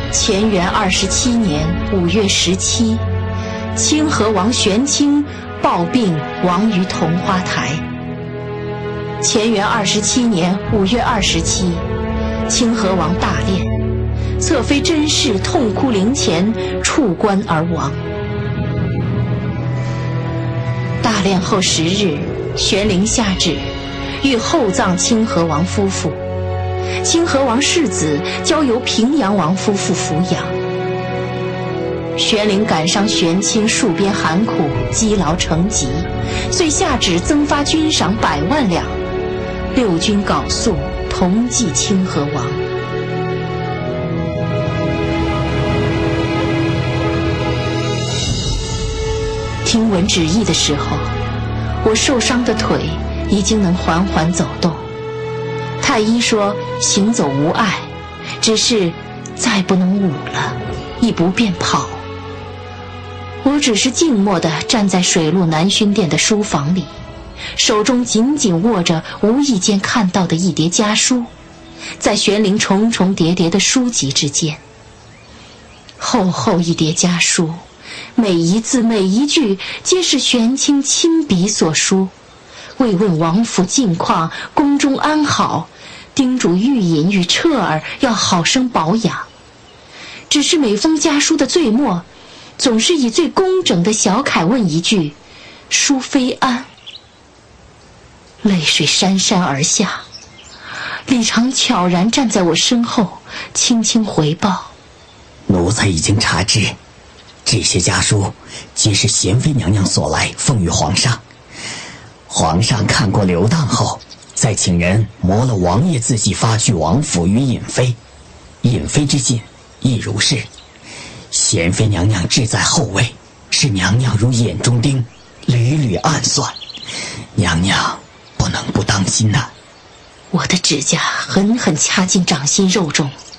乾元27年5月17，清河王玄清暴病亡于桐花台。乾元27年5月27，清河王大殓，侧妃甄氏痛哭陵前，触棺而亡。大殓后10日，玄灵下旨，欲厚葬清河王夫妇。清河王世子交由平阳王夫妇抚养。玄灵感伤玄清戍边寒苦，积劳成疾，遂下旨增发军赏100万两，六军缟素，同祭清河王。听闻旨意的时候，我受伤的腿已经能缓缓走动。太医说行走无碍，只是再不能舞了，亦不便跑。我只是静默地站在水陆南薰殿的书房里，手中紧紧握着无意间看到的一叠家书，在玄灵重重叠叠的书籍之间。厚厚一叠家书，每一字每一句皆是玄清亲笔所书，慰问王府近况，宫中安好，叮嘱玉隐与彻儿要好生保养。只是每封家书的最末，总是以最工整的小楷问一句：淑妃安。泪水潸潸而下，李常悄然站在我身后，轻轻回报： 奴才已经查知，这些家书皆是娴妃娘娘所来奉与皇上。皇上看过流当后，再请人磨了王爷字迹发去王府与尹妃。尹妃之信亦如是。娴妃娘娘志在后位，是娘娘如眼中钉，屡屡暗算，娘娘不能不当心呐。 我的指甲狠狠掐进掌心肉中，